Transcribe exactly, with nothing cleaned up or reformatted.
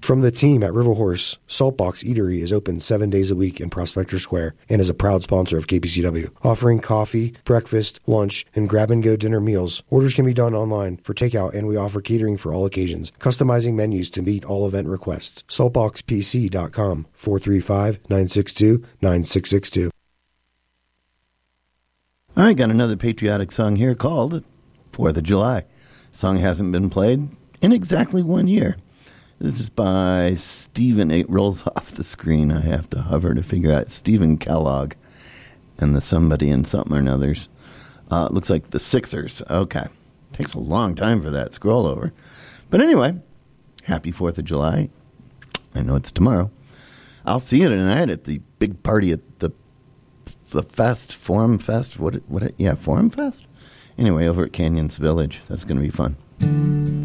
From the team at River Horse, Saltbox Eatery is open seven days a week in Prospector Square and is a proud sponsor of K P C W, offering coffee, breakfast, lunch, and grab-and-go dinner meals. Orders can be done online for takeout, and we offer catering for all occasions, customizing menus to meet all event requests. saltbox p c dot com, four three five, nine six two, nine six six two. I got another patriotic song here called fourth of July. Song hasn't been played in exactly one year. This is by Stephen. It rolls off the screen. I have to hover to figure out. Stephen Kellogg and the Somebody and Something or Another's. Uh, it looks like the Sixers. Okay. Takes a long time for that scroll over. But anyway, happy fourth of July. I know it's tomorrow. I'll see you tonight at the big party at the the Fest, Forum Fest. What? What? Yeah, Forum Fest? Anyway, over at Canyons Village. That's going to be fun.